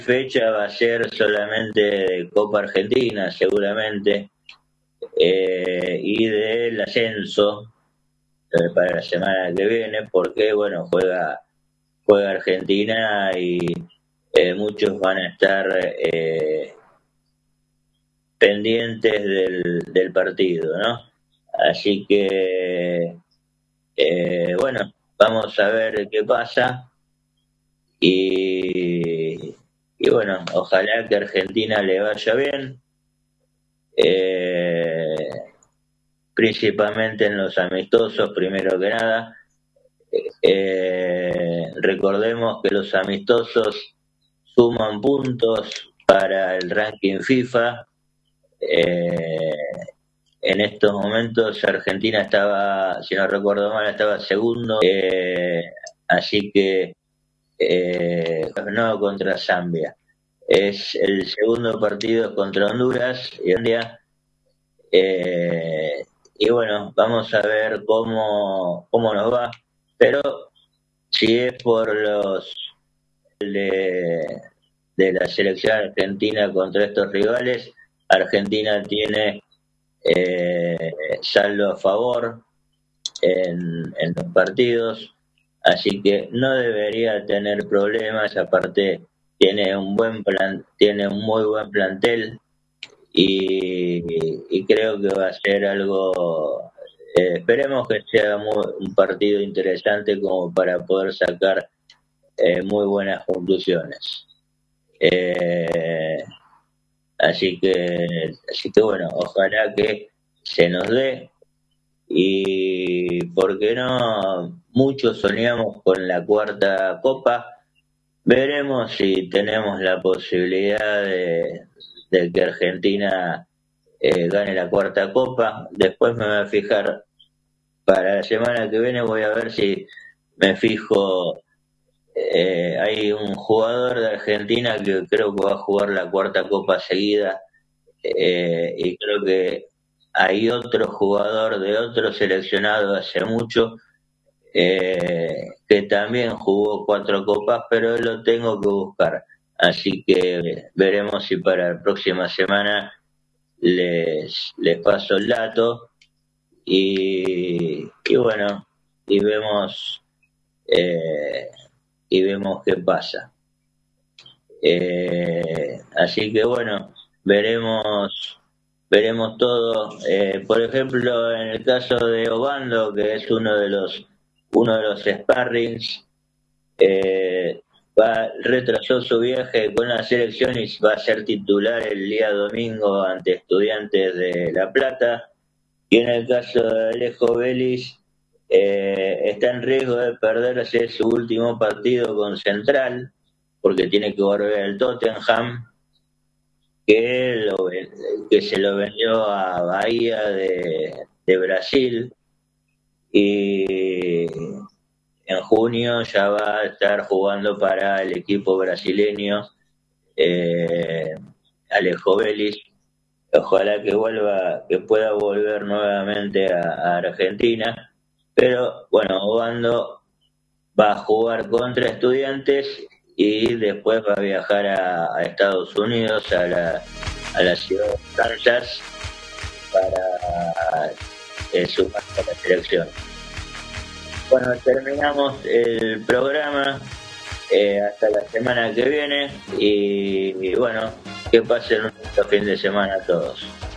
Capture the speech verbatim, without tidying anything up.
fecha va a ser solamente de Copa Argentina, seguramente, eh, y del ascenso eh, para la semana que viene, porque bueno, juega, juega Argentina y eh, muchos van a estar eh, pendientes del, del partido, ¿no? Así que, eh, bueno, vamos a ver qué pasa. Y, y bueno, ojalá que a Argentina le vaya bien, eh, principalmente en los amistosos, primero que nada. Eh, recordemos que los amistosos suman puntos para el ranking FIFA. Eh, en estos momentos Argentina estaba, si no recuerdo mal, estaba segundo, eh, así que Eh, no contra Zambia, es el segundo partido contra Honduras y India, eh, y bueno, vamos a ver cómo, cómo nos va, pero si es por los de, de la selección argentina contra estos rivales, Argentina tiene eh, saldo a favor en, en los partidos, así que no debería tener problemas. Aparte tiene un buen plan, tiene un muy buen plantel y, y creo que va a ser algo, eh, esperemos que sea muy, un partido interesante como para poder sacar eh, muy buenas conclusiones. Eh, así que así que bueno, ojalá que se nos dé. Y por qué no, muchos soñamos con la cuarta copa. Veremos si tenemos la posibilidad de, de que Argentina eh, gane la cuarta copa. Después me voy a fijar, para la semana que viene voy a ver si me fijo, eh, hay un jugador de Argentina que creo que va a jugar la cuarta copa seguida, eh, y creo que hay otro jugador de otro seleccionado hace mucho, eh, que también jugó cuatro copas, pero lo tengo que buscar. Así que veremos si para la próxima semana les, les paso el dato y, y bueno, y vemos eh, y vemos qué pasa. Eh, así que bueno, veremos veremos todo. Eh, por ejemplo, en el caso de Obando, que es uno de los uno de los sparrings, eh, va, retrasó su viaje con la selección y va a ser titular el día domingo ante Estudiantes de La Plata. Y en el caso de Alejo Vélez, eh, está en riesgo de perderse su último partido con Central, porque tiene que volver al Tottenham, que, lo, que se lo vendió a Bahía de, de Brasil, y en junio ya va a estar jugando para el equipo brasileño, eh, Alejo Vélez. Ojalá que vuelva, que pueda volver nuevamente a, a Argentina, pero bueno, Obando va a jugar contra Estudiantes y después va a viajar a, a Estados Unidos, a la, a la ciudad de Kansas, para eh, sumarse a la selección. Bueno, terminamos el programa, eh, hasta la semana que viene y, y bueno, que pasen un lindo fin de semana a todos.